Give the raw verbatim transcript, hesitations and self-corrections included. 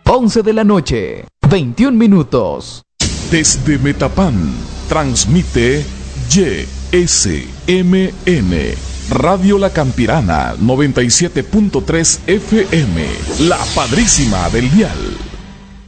once de la noche, veintiún minutos. Desde Metapán, transmite Y S M N, Radio La Campirana, noventa y siete punto tres F M, la padrísima del dial.